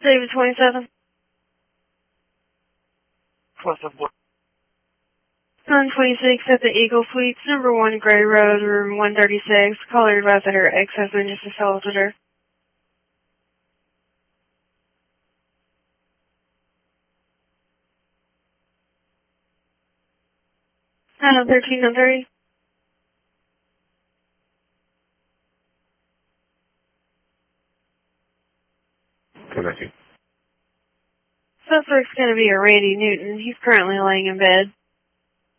David 27. 926 at the Eagle Suites, number 1 Gray Road, room 136. Caller advised that her ex-husband just assaulted her. Adam 1303. Connecting. Suspect's going to be a Randy Newton. He's currently laying in bed.